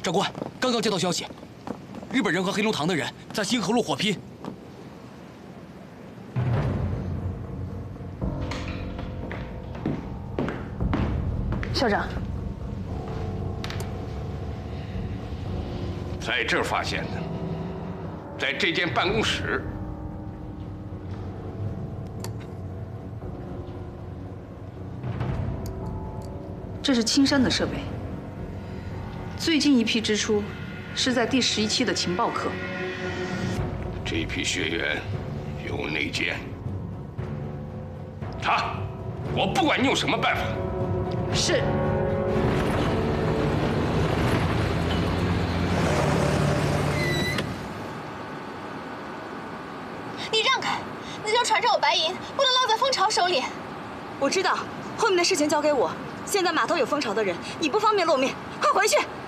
长官，刚刚接到消息，日本人和黑龙堂的人在新河路火拼。 校长， 在这儿发现的，在这间办公室。 这是青山的设备。最近一批支出是在第11期的情报课。 这批学员有内奸，我不管你用什么办法。 是。 你让开！那条船上有白银，不能落在蜂巢手里。 我知道，后面的事情交给我。 现在码头有蜂巢的人，你不方便露面，快回去。